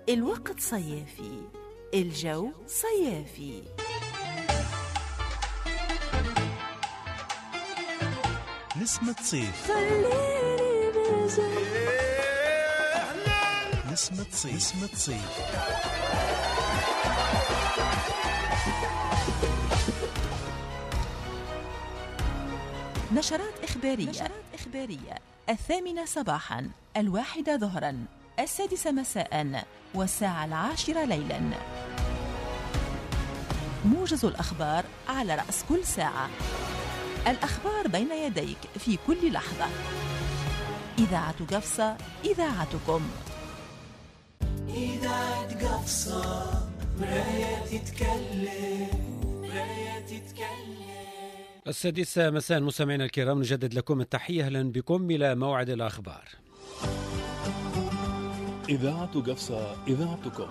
الوقت صيافي، الجو صيافي. نسمة صيف، نسمة صيف، نسمة صيف. نشرات إخبارية 8 صباحا، 1 ظهرا، 6 مساء، والساعة 10 ليلا. موجز الأخبار على رأس كل ساعة. الأخبار بين يديك في كل لحظة. إذاعة قفصة، إذاعتكم. إذاعة قفصة، مراية تتكلم، مراية تتكلم. 6 مساء مستمعينا الكرام، نجدد لكم التحية. أهلا بكم إلى موعد الأخبار. إذاعة قفصة، إذاعتكم.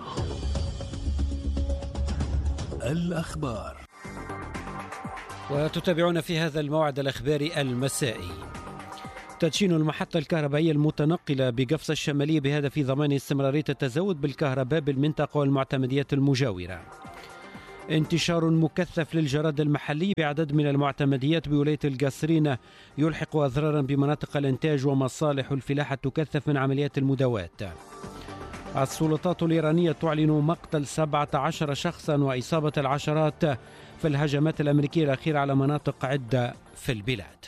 الأخبار، وتتابعون في هذا الموعد الأخباري المسائي. تدشين المحطة الكهربائية المتنقلة بقفصة الشمالية بهدف ضمان استمرارية التزود بالكهرباء بالمنطقة والمعتمديات المجاورة. انتشار مكثف للجراد المحلي بعدد من المعتمديات بولاية القصرين يلحق أضرارا بمناطق الإنتاج، ومصالح الفلاحة تكثف من عمليات المداواة. السلطات الإيرانية تعلن مقتل 17 شخصا وإصابة العشرات في الهجمات الأمريكية الأخيرة على مناطق عدة في البلاد.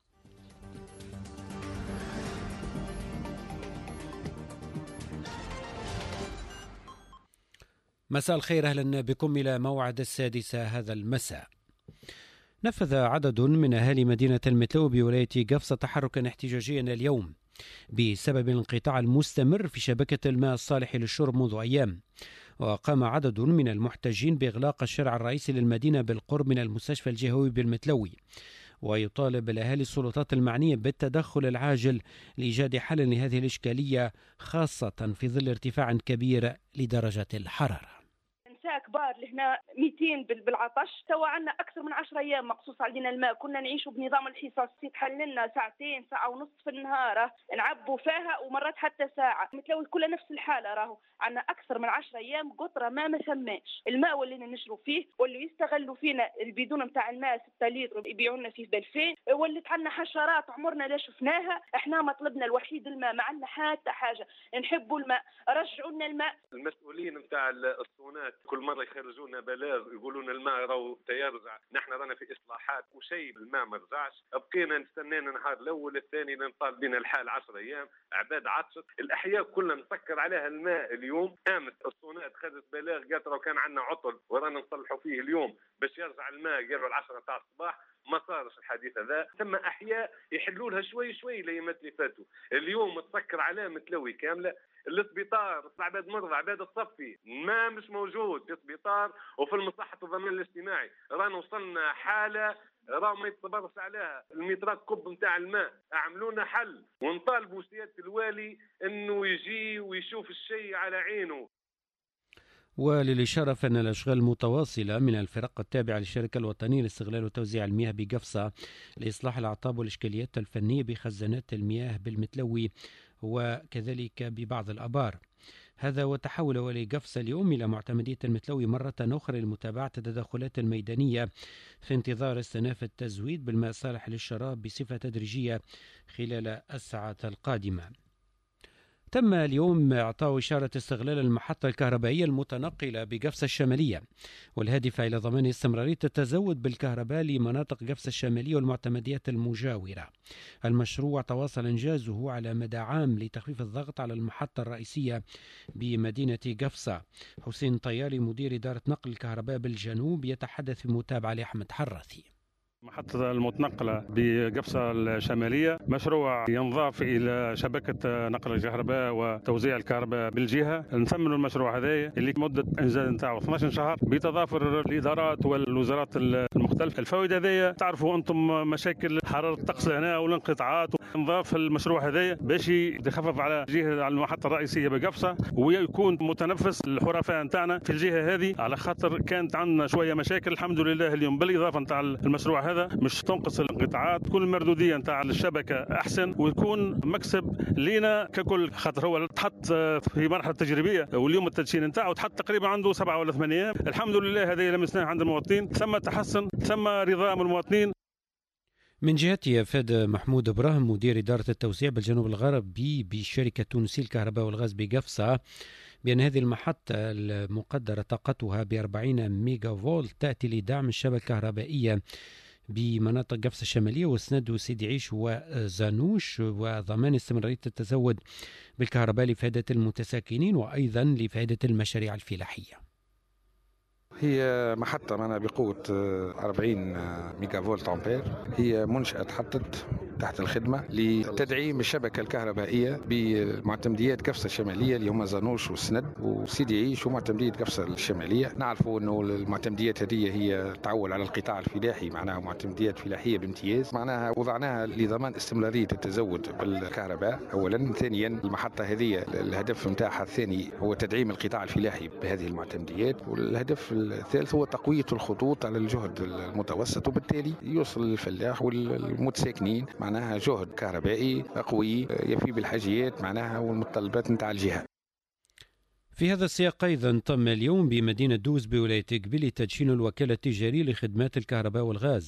مساء الخير، أهلا بكم إلى موعد 6 هذا المساء. نفذ عدد من أهالي مدينة المتلو بولاية قفصة تحركا احتجاجيا اليوم بسبب الانقطاع المستمر في شبكة الماء الصالح للشرب منذ أيام. وقام عدد من المحتجين بإغلاق الشارع الرئيسي للمدينة بالقرب من المستشفى الجهوي بالمتلوي، ويطالب الأهالي السلطات المعنية بالتدخل العاجل لإيجاد حل لهذه الإشكالية، خاصة في ظل ارتفاع كبير لدرجة الحرارة. نساء كبار لهنا 200 بالعطش، توا عنا أكثر من 10 أيام مقصوص علينا الماء. كنا نعيشوا بنظام الحصص، يتحل لنا ساعتين، ساعة ونص في النهار نعبوا فيها، ومرات حتى ساعة. متلوي كلها نفس الحالة، راهو عنا أكثر من 10 أيام قطرة ما سماش الماء، واللي نشرب فيه واللي يستغلوا فينا البيدون متاع الماء 6 لتر يبيعونا فيه ب2000، واللي عنا حشرات عمرنا لا شفناها. احنا مطلبنا الوحيد الماء، ما عنا حتى حاجة، نحبوا الماء، رجعوا لنا الماء. المسؤولين متاع الصونات كل مرة يخرجونا بلاغ يقولون الماء راهو تيرجع، نحن رانا في إصلاحات وشيء الماء ما رجعش. بقينا نستنينا نهار الأول الثاني نطال بنا الحال 10 أيام، عباد عطشت، الأحياء كلها نسكر عليها الماء. اليوم قامت الصونات خذت بلاغ قالت لو كان عندنا عطل ورانا نصلحوا فيه اليوم باش يرجع الماء، قالوا 10 تاع الصباح. ما صارش الحديث هذا، ثم أحياء يحلوا لها شوي شوي الأيامات اللي فاتوا. اليوم تسكر على متلوي كاملة. الاسبيطار عباد مرضى، عباد الصفي ما مش موجود في الاسبيطار وفي المصحة الضمان الاجتماعي. رانا وصلنا حالة راه ما يتصبرش عليها. المترات كب نتاع الماء، اعملونا حل، ونطالبوا سيادة الوالي انه يجي ويشوف الشيء على عينه. وللإشارة فإن الأشغال المتواصلة من الفرق التابعة للشركة الوطنية لاستغلال وتوزيع المياه بقفصة لإصلاح الأعطاب والإشكاليات الفنية بخزانات المياه بالمتلوي وكذلك ببعض الآبار. هذا وتحول ولي قفصة اليوم إلى معتمدية المتلوي مرة أخرى لمتابعة التدخلات الميدانية في انتظار استئناف التزويد بالماء الصالح للشراب بصفة تدريجية خلال الساعات القادمة. تم اليوم إعطاء إشارة استغلال المحطة الكهربائية المتنقلة بقفصة الشمالية، والهادفة إلى ضمان استمرارية التزود بالكهرباء لمناطق قفصة الشمالية والمعتمديات المجاورة. المشروع تواصل إنجازه على مدى عام لتخفيف الضغط على المحطة الرئيسية بمدينة قفصة. حسين طيالي مدير إدارة نقل الكهرباء بالجنوب يتحدث في متابعة لأحمد حراثي. محطة المتنقلة بقفصة الشمالية مشروع ينضاف إلى شبكة نقل الكهرباء وتوزيع الكهرباء بالجهة. نثمنوا المشروع هذا اللي مدة إنجاز نتاعو 12 شهر بتضافر الإدارات والوزارات المختلفة. الفوائد هذه تعرفوا أنتم مشاكل حرارة الطقس هنا والانقطاعات، نضاف المشروع هذا باش يخفف على الجهة على المحطة الرئيسية بقفصة ويكون متنفس الحرفاء نتاعنا في الجهة هذه، على خاطر كانت عندنا شوية مشاكل. الحمد لله اليوم بالإضافة نتاع المشروع هذا هذا مش تنقص القطاعات، تكون المردوديه نتاع الشبكه احسن ويكون مكسب لينا ككل، خاطر هو تحط في مرحله تجريبيه واليوم التدشين نتاعو تحط تقريبا عنده 7 ولا 8 ايام. الحمد لله هذه لمسناه عند المواطنين، ثم تحسن ثم رضا من المواطنين. من جهته أفاد محمود إبراهيم مدير إدارة التوزيع بالجنوب الغربي بشركة التونسية الكهرباء والغاز بقفصة بأن هذه المحطة المقدرة طاقتها ب40 ميجا فولت تأتي لدعم الشبكة الكهربائية بمناطق قفصة الشمالية وسند وسيدي عيش وزانوش، وضمان استمرارية التزود بالكهرباء لفائدة المتساكنين وأيضا لفائدة المشاريع الفلاحية. هي محطة معنا بقوة 40 ميجا فولت أمبير، هي منشأة تحطت تحت الخدمة لتدعيم الشبكة الكهربائية بمعتمديات قفصة الشمالية اللي هم زانوش والسند وسيدي عيش ومعتمدية قفصة الشمالية. نعرفوا أنه المعتمديات هذه هي تعول على القطاع الفلاحي، معناها معتمديات فلاحية بامتياز، معناها وضعناها لضمان استمرارية التزود بالكهرباء أولا. ثانيا المحطة هذه الهدف متاعها الثاني هو تدعيم القطاع الفلاحي بهذه المعتمديات، والهدف الثالث هو تقوية الخطوط على الجهد المتوسط، وبالتالي يوصل للفلاح والمتساكنين معناها جهد كهربائي قوي يفي بالحاجيات معناها والمتطلبات نتاع الجهة. في هذا السياق أيضا تم اليوم بمدينة دوز بولاية قبيل تدشين الوكالة التجارية لخدمات الكهرباء والغاز